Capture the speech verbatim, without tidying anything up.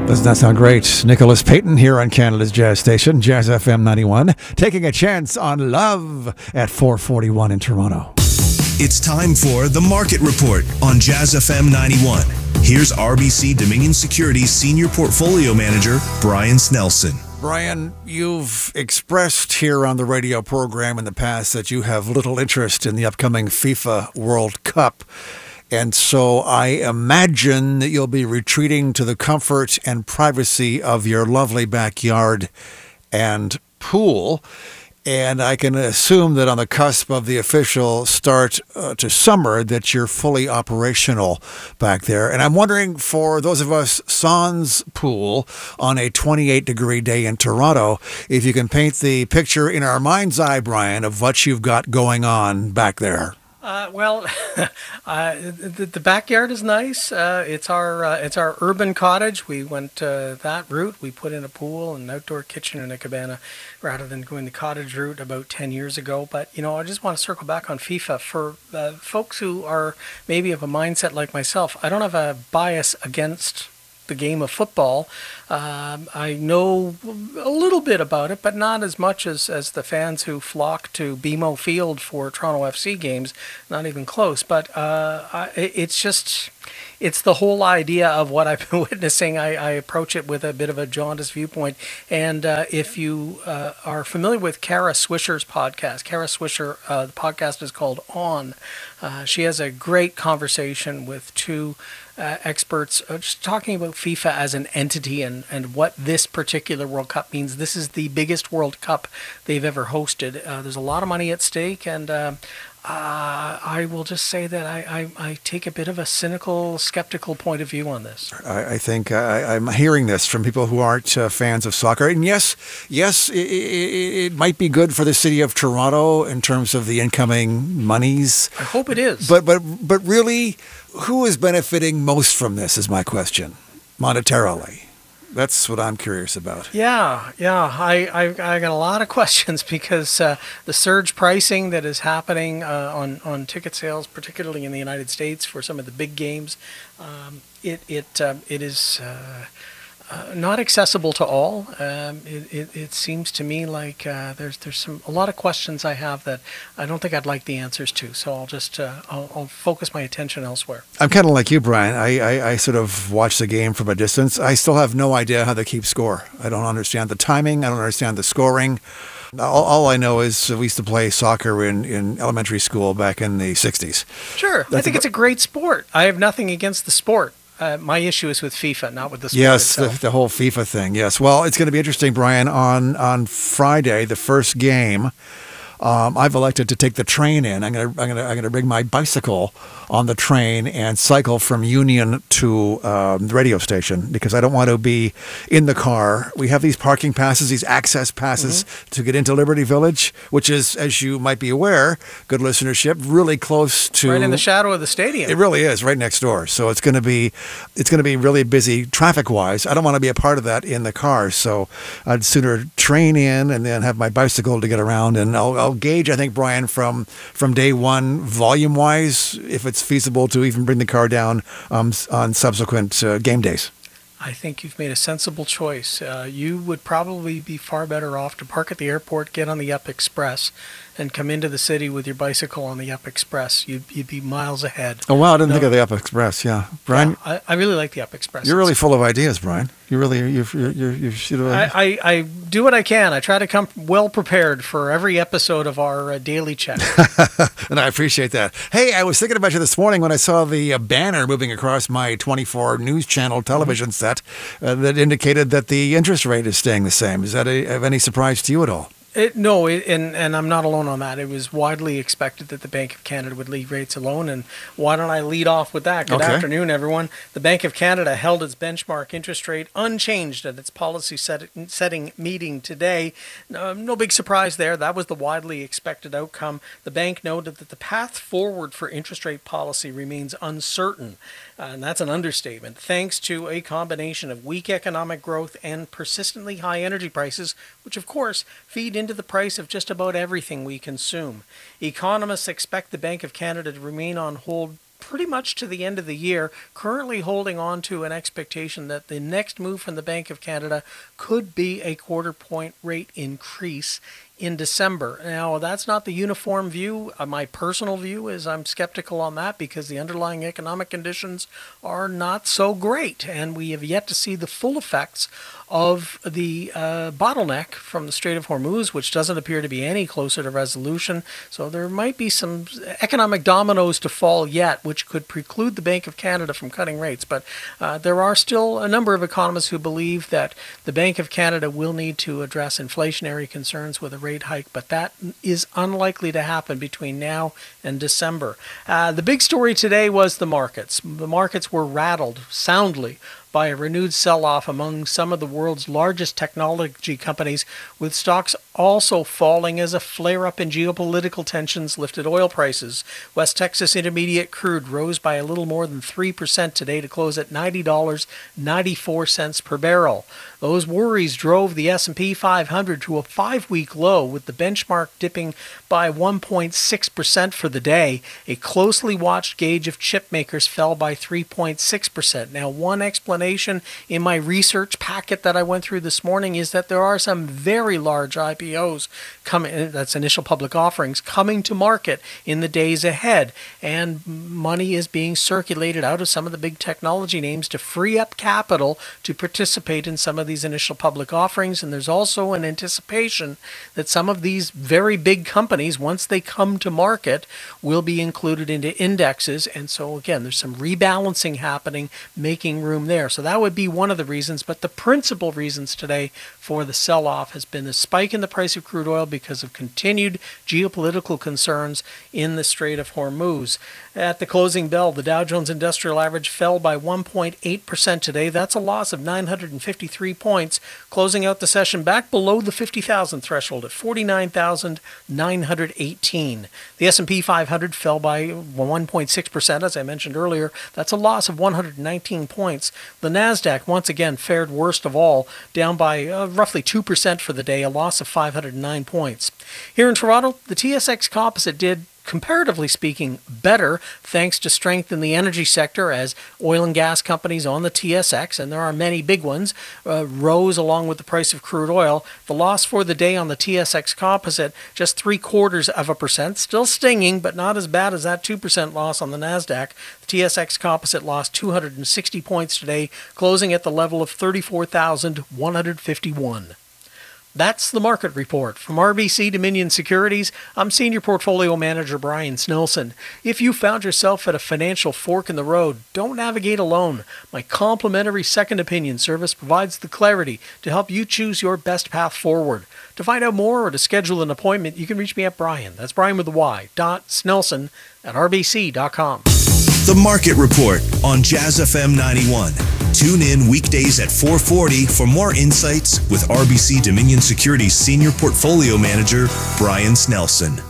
Doesn't that sound great? Nicholas Payton here on Canada's Jazz Station, Jazz F M ninety-one, taking a chance on Love at four forty-one in Toronto. It's time for The Market Report on Jazz F M ninety-one. Here's R B C Dominion Securities Senior Portfolio Manager, Brian Snelson. Brian, you've expressed here on the radio program in the past that you have little interest in the upcoming FIFA World Cup. And so I imagine that you'll be retreating to the comfort and privacy of your lovely backyard and pool. And I can assume that on the cusp of the official start uh, to summer that you're fully operational back there. And I'm wondering, for those of us sans pool on a twenty-eight degree day in Toronto, if you can paint the picture in our mind's eye, Brian, of what you've got going on back there. Uh, well, uh, the, the backyard is nice. Uh, it's our uh, it's our urban cottage. We went uh, that route. We put in a pool, an outdoor kitchen, and a cabana, rather than going the cottage route about ten years ago. But you know, I just want to circle back on FIFA for uh, folks who are maybe of a mindset like myself. I don't have a bias against the game of football. Um, I know a little bit about it, but not as much as, as the fans who flock to B M O Field for Toronto F C games, not even close. But uh, I, it's just, it's the whole idea of what I've been witnessing. I, I approach it with a bit of a jaundiced viewpoint. And uh, if you uh, are familiar with Kara Swisher's podcast, Kara Swisher, uh, the podcast is called On. Uh, she has a great conversation with two Uh, experts uh, just talking about FIFA as an entity and, and what this particular World Cup means. This is the biggest World Cup they've ever hosted. Uh, there's a lot of money at stake, and uh, uh, I will just say that I, I, I take a bit of a cynical, skeptical point of view on this. I, I think I, I'm hearing this from people who aren't uh, fans of soccer. And yes, yes, it, it, it might be good for the city of Toronto in terms of the incoming monies. I hope it is. But but but really, who is benefiting most from this is my question, monetarily. That's what I'm curious about. Yeah, yeah. I, I, I got a lot of questions because uh, the surge pricing that is happening uh, on, on ticket sales, particularly in the United States for some of the big games, um, it, it, uh, it is uh, uh, not accessible to all. Um, it, it, it seems to me like uh, there's there's some a lot of questions I have that I don't think I'd like the answers to. So I'll just uh, I'll, I'll focus my attention elsewhere. I'm kind of like you, Brian. I, I, I sort of watch the game from a distance. I still have no idea how they keep score. I don't understand the timing. I don't understand the scoring. All, all I know is we used to play soccer in, in elementary school back in the sixties. Sure. That's I think a, it's a great sport. I have nothing against the sport. Uh, my issue is with FIFA, not with the sport yes, the, itself. the whole FIFA thing. Yes. Well, it's going to be interesting, Brian. On on Friday, the first game, um, I've elected to take the train in. I'm going to I'm going to I'm going to bring my bicycle on the train and cycle from Union to um, the radio station because I don't want to be in the car. We have these parking passes, these access passes mm-hmm. to get into Liberty Village, which is, as you might be aware, good listenership, really close to right in the shadow of the stadium. It really is, right next door. So it's going to be it's going to be really busy traffic-wise. I don't want to be a part of that in the car, so I'd sooner train in and then have my bicycle to get around. And I'll, I'll gauge, I think, Brian, from from day one, volume-wise, if it's feasible to even bring the car down um, on subsequent uh, game days. I think you've made a sensible choice. Uh, you would probably be far better off to park at the airport, get on the Up Express, and come into the city with your bicycle on the Up Express. You'd, you'd be miles ahead. Oh, wow. I didn't no, think of the Up Express. Yeah. Brian? Yeah, I, I really like the Up Express. You're really full of ideas, Brian. You really, you're, you're, you're, you're, you're I, I, I do what I can. I try to come well prepared for every episode of our uh, Daily Check. And I appreciate that. Hey, I was thinking about you this morning when I saw the uh, banner moving across my twenty-four news channel television mm-hmm. set uh, that indicated that the interest rate is staying the same. Is that a, of any surprise to you at all? It, no, it, and, and I'm not alone on that. It was widely expected that the Bank of Canada would leave rates alone, and why don't I lead off with that? Good okay. afternoon, everyone. The Bank of Canada held its benchmark interest rate unchanged at its policy set, setting meeting today. No, no big surprise there. That was the widely expected outcome. The bank noted that the path forward for interest rate policy remains uncertain, uh, and that's an understatement, thanks to a combination of weak economic growth and persistently high energy prices, which of course feed into the price of just about everything we consume. Economists expect the Bank of Canada to remain on hold pretty much to the end of the year, currently holding on to an expectation that the next move from the Bank of Canada could be a quarter point rate increase in December. Now, that's not the uniform view. Uh, my personal view is I'm skeptical on that because the underlying economic conditions are not so great, and we have yet to see the full effects of the uh, bottleneck from the Strait of Hormuz, which doesn't appear to be any closer to resolution. So there might be some economic dominoes to fall yet, which could preclude the Bank of Canada from cutting rates. But uh, there are still a number of economists who believe that the Bank of Canada will need to address inflationary concerns with a rate hike, but that is unlikely to happen between now and December. Uh, the big story today was the markets. The markets were rattled soundly by a renewed sell-off among some of the world's largest technology companies, with stocks also falling as a flare-up in geopolitical tensions lifted oil prices. West Texas Intermediate crude rose by a little more than three percent today to close at ninety dollars and ninety-four cents per barrel. Those worries drove the S and P five hundred to a five-week low, with the benchmark dipping by one point six percent for the day. A closely watched gauge of chip makers fell by three point six percent. Now, one explanation in my research packet that I went through this morning is that there are some very large I P Os coming, that's initial public offerings, coming to market in the days ahead, and money is being circulated out of some of the big technology names to free up capital to participate in some of these initial public offerings. And there's also an anticipation that some of these very big companies, once they come to market, will be included into indexes. And so again, there's some rebalancing happening, making room there. So that would be one of the reasons. But the principal reasons today for the sell-off has been the spike in the price of crude oil because of continued geopolitical concerns in the Strait of Hormuz. At the closing bell, the Dow Jones Industrial Average fell by one point eight percent today. That's a loss of nine hundred fifty-three points, closing out the session back below the fifty thousand threshold at forty-nine thousand nine hundred eighteen. The S and P five hundred fell by one point six percent, as I mentioned earlier. That's a loss of one hundred nineteen points. The Nasdaq once again fared worst of all, down by uh, roughly two percent for the day, a loss of five hundred nine points. Here in Toronto, the T S X Composite did, comparatively speaking, better thanks to strength in the energy sector as oil and gas companies on the T S X, and there are many big ones, uh, rose along with the price of crude oil. The loss for the day on the T S X Composite, just three quarters of a percent, still stinging, but not as bad as that two percent loss on the Nasdaq. The T S X Composite lost two hundred sixty points today, closing at the level of thirty-four thousand one hundred fifty-one. That's the market report. From R B C Dominion Securities, I'm Senior Portfolio Manager Brian Snelson. If you found yourself at a financial fork in the road, don't navigate alone. My complimentary second opinion service provides the clarity to help you choose your best path forward. To find out more or to schedule an appointment, you can reach me at Brian. That's Brian with a Y, dot Snelson at R B C dot com. The Market Report on Jazz F M ninety-one. Tune in weekdays at four forty for more insights with R B C Dominion Securities Senior Portfolio Manager Brian Snelson.